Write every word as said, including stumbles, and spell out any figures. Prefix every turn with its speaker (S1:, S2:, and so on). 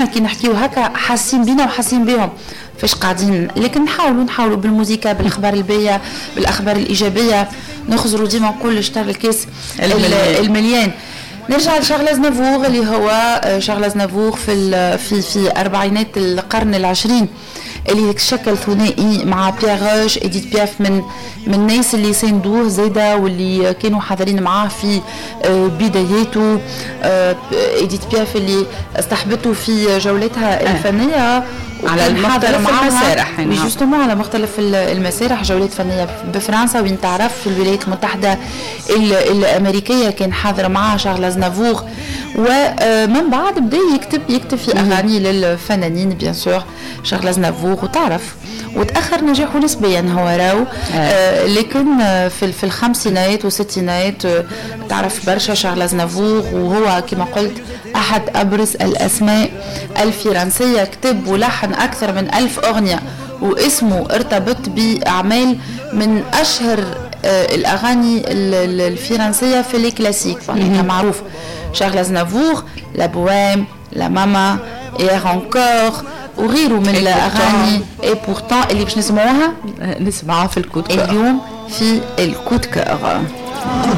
S1: كي نحكيو هكا حاسين بينا وحاسين بهم فاش قاعدين، لكن نحاولوا نحاولوا بالموسيقى، بالاخبار البيئه، بالاخبار الايجابيه، نخزروا ديما نقول اشتر الكاس المليان, المليان. نرجع لشارل أزنافور اللي هو شارل أزنافور في في في أربعينات القرن العشرين اللي شكل ثنائي مع بيير روش إديت بياف من من الناس اللي ساندوه زاده واللي كانوا حاضرين معاه في بداياته. إديت بياف اللي استحبته في جولتها الفنيه
S2: على مختلف المسارح،
S1: جوستومون على مختلف المسارح، جولات فنيه بفرنسا وين تعرف في الولايات المتحده الامريكيه كان حاضر معها شارل أزنافور. ومن بعد بدا يكتب يكتب في اغاني للفنانين بيان سور شارل أزنافور، وتعرف وتاخر نجاحه نسبيا هو راو آه لكن في في الخمسينات والستينات تعرف برشا شارل أزنافور، وهو كما قلت احد ابرز الاسماء الفرنسيه، كتب ولحن اكثر من ألف اغنيه واسمه ارتبط باعمال من اشهر آه الاغاني الفرنسيه في الكلاسيك. يعني معروف شارل أزنافور، لا بوام، لا ماما، اير انكور وغيره من الاغاني. اي بورتون اللي باش نسمعوها
S2: نسمعها في الكود كور
S1: اليوم في الكود كور.